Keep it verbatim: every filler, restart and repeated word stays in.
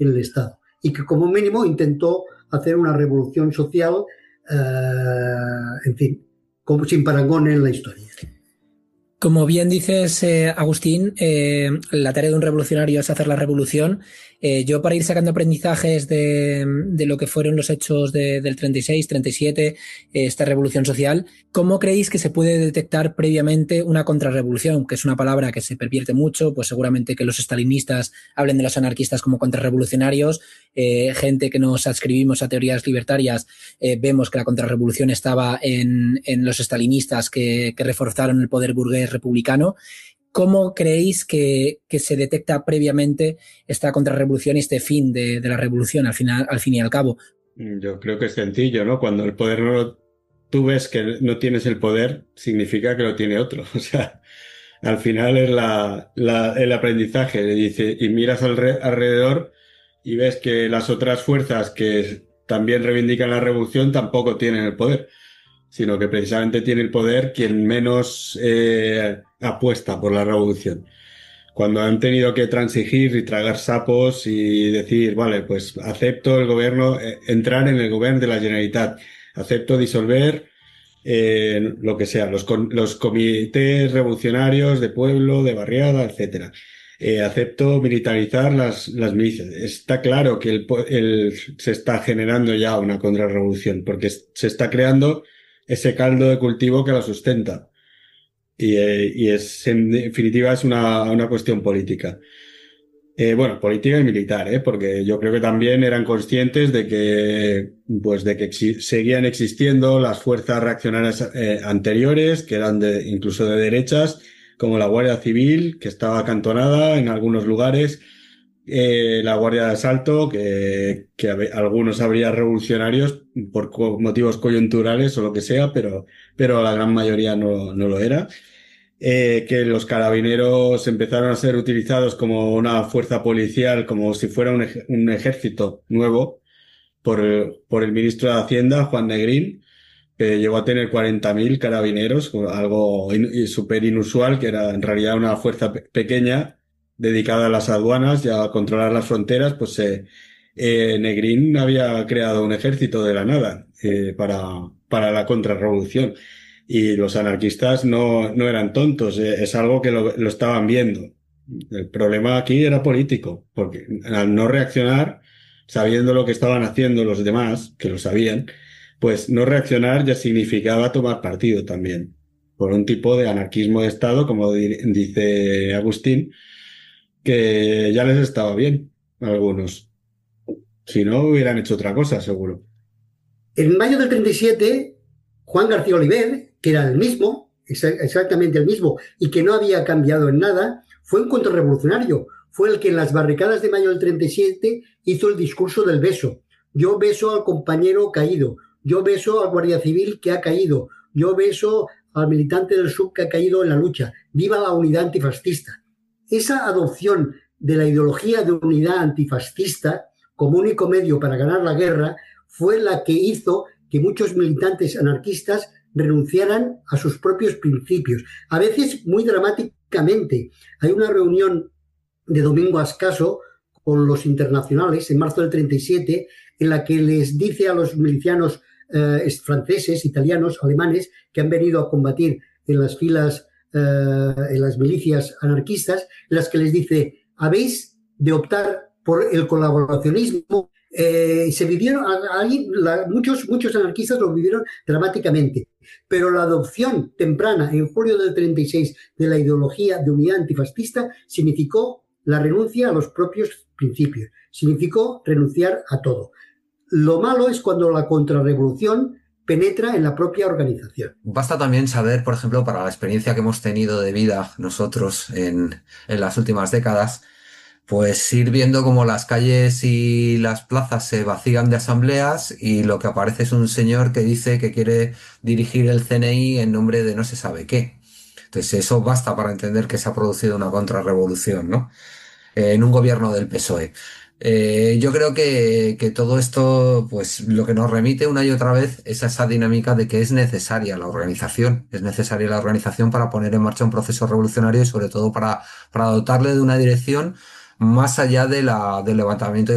en el Estado y que como mínimo intentó hacer una revolución social, eh, en fin, como sin parangón en la historia. Como bien dices, eh, Agustín, eh, la tarea de un revolucionario es hacer la revolución. Eh, yo, para ir sacando aprendizajes de, de lo que fueron los hechos de, del treinta y seis, treinta y siete, eh, esta revolución social, ¿cómo creéis que se puede detectar previamente una contrarrevolución? Que es una palabra que se pervierte mucho, pues seguramente que los estalinistas hablen de los anarquistas como contrarrevolucionarios, eh, gente que nos adscribimos a teorías libertarias, eh, vemos que la contrarrevolución estaba en, en los estalinistas que, que reforzaron el poder burgués republicano. ¿Cómo creéis que, que se detecta previamente esta contrarrevolución y este fin de, de la revolución al final, al fin y al cabo? Yo creo que es sencillo, ¿no? Cuando el poder no lo, tú ves que no tienes el poder, significa que lo tiene otro. O sea, al final es la, la, el aprendizaje. Dice, y miras alrededor y ves que las otras fuerzas que también reivindican la revolución tampoco tienen el poder, sino que precisamente tiene el poder quien menos eh, apuesta por la revolución. Cuando han tenido que transigir y tragar sapos y decir, vale, pues acepto el gobierno, eh, entrar en el gobierno de la Generalitat, acepto disolver eh, lo que sea, los, los comités revolucionarios de pueblo, de barriada, etcétera. Eh, acepto militarizar las, las milicias. Está claro que el, el, se está generando ya una contrarrevolución, porque se está creando ese caldo de cultivo que la sustenta. Y, eh, y es, en definitiva, es una, una cuestión política. Eh, bueno, política y militar, ¿eh? Porque yo creo que también eran conscientes de que, pues, de que exi- seguían existiendo las fuerzas reaccionarias eh, anteriores, que eran de, incluso de derechas, como la Guardia Civil, que estaba acantonada en algunos lugares, eh, la Guardia de Asalto, que, que algunos habría revolucionarios por co- motivos coyunturales o lo que sea, pero, pero la gran mayoría no, no lo era. Eh, que los carabineros empezaron a ser utilizados como una fuerza policial, como si fuera un, ej- un ejército nuevo, por el, por el ministro de Hacienda, Juan Negrín, que llegó a tener cuarenta mil carabineros, algo in, y súper inusual, que era en realidad una fuerza pe- pequeña dedicada a las aduanas y a controlar las fronteras. Pues eh, eh, Negrín había creado un ejército de la nada eh, para, para la contrarrevolución. Y los anarquistas no, no eran tontos, eh, es algo que lo, lo estaban viendo. El problema aquí era político, porque al no reaccionar, sabiendo lo que estaban haciendo los demás, que lo sabían, pues no reaccionar ya significaba tomar partido también, por un tipo de anarquismo de Estado, como di- dice Agustín, que ya les estaba bien a algunos. Si no, hubieran hecho otra cosa, seguro. En mayo del treinta y siete, Juan García Oliver, que era el mismo, exactamente el mismo, y que no había cambiado en nada, fue un contrarrevolucionario. Fue el que en las barricadas de mayo del treinta y siete hizo el discurso del beso. Yo beso al compañero caído, yo beso al guardia civil que ha caído, yo beso al militante del S U B que ha caído en la lucha. ¡Viva la unidad antifascista! Esa adopción de la ideología de unidad antifascista como único medio para ganar la guerra fue la que hizo que muchos militantes anarquistas renunciaran a sus propios principios, a veces muy dramáticamente. Hay una reunión de Domingo Ascaso con los internacionales en marzo del treinta y siete, en la que les dice a los milicianos eh, franceses, italianos, alemanes, que han venido a combatir en las filas, eh, en las milicias anarquistas, en las que les dice, habéis de optar por el colaboracionismo. Eh, se vivieron, ahí, la, muchos, muchos anarquistas lo vivieron dramáticamente, pero la adopción temprana en julio del treinta y seis de la ideología de unidad antifascista significó la renuncia a los propios principios, significó renunciar a todo. Lo malo es cuando la contrarrevolución penetra en la propia organización. Basta también saber, por ejemplo, para la experiencia que hemos tenido de vida nosotros en, en las últimas décadas, pues ir viendo cómo las calles y las plazas se vacían de asambleas y lo que aparece es un señor que dice que quiere dirigir el C N I en nombre de no se sabe qué. Entonces eso basta para entender que se ha producido una contrarrevolución, ¿no? Eh, en un gobierno del P S O E. Eh, yo creo que, que todo esto, pues lo que nos remite una y otra vez es a esa dinámica de que es necesaria la organización, es necesaria la organización para poner en marcha un proceso revolucionario y sobre todo para, para dotarle de una dirección más allá de la, del levantamiento